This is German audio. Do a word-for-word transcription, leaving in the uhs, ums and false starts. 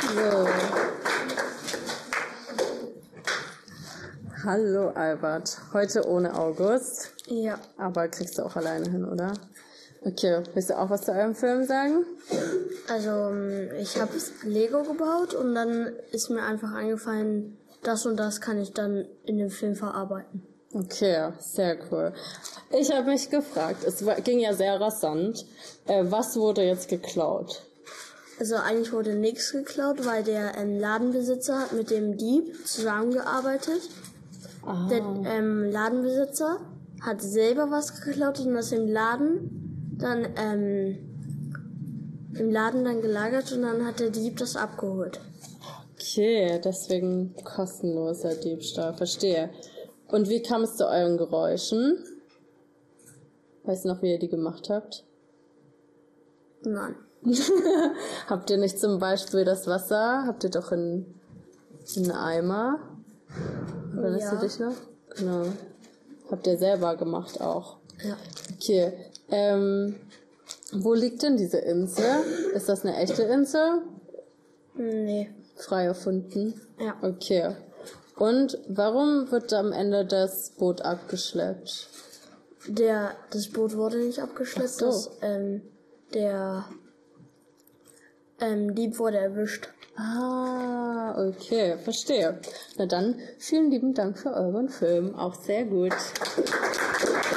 So. Hallo Albert, heute ohne August. Ja. Aber kriegst du auch alleine hin, oder? Okay, willst du auch was zu eurem Film sagen? Also ich habe Lego gebaut und dann ist mir einfach eingefallen, das und das kann ich dann in dem Film verarbeiten. Okay, sehr cool. Ich habe mich gefragt, es war, ging ja sehr rasant, äh, was wurde jetzt geklaut? Also eigentlich wurde nichts geklaut, weil der ähm, Ladenbesitzer hat mit dem Dieb zusammengearbeitet. Ah. Der ähm, Ladenbesitzer hat selber was geklaut und das im Laden dann ähm, im Laden dann gelagert und dann hat der Dieb das abgeholt. Okay, deswegen kostenloser Diebstahl, verstehe. Und wie kam es zu euren Geräuschen? Weißt du noch, wie ihr die gemacht habt? Nein. Habt ihr nicht zum Beispiel das Wasser, habt ihr doch in, in einen Eimer? Erinnerst Ja. du dich noch? Genau. Habt ihr selber gemacht auch? Ja. Okay. Ähm, wo liegt denn diese Insel? Ist das eine echte Insel? Nee. Frei erfunden? Ja. Okay. Und warum wird am Ende das Boot abgeschleppt? Der, das Boot wurde nicht abgeschleppt, Ach so. das, ähm, der ähm, Dieb wurde erwischt. Ah, okay, verstehe. Na dann, vielen lieben Dank für euren Film. Auch sehr gut.